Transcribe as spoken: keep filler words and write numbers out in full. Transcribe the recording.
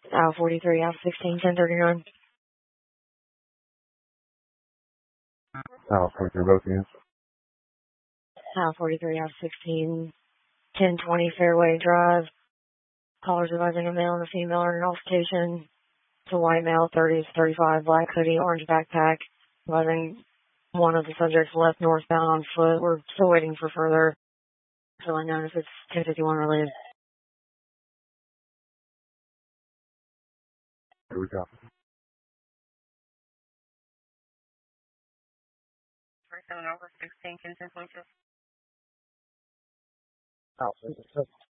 Al forty-three, Al sixteen, ten thirty-nine. Al forty-three, both units. Al forty-three, Al sixteen, ten twenty Fairway Drive. Callers advising a male and a female are in an altercation. It's a white male, thirties, thirty-five, black hoodie, orange backpack. Advising one of the subjects left northbound on foot. We're still waiting for further. So I know if it's ten fifty-one related. Here we go. Seven over sixteen, ten, ten, twenty-two. Al,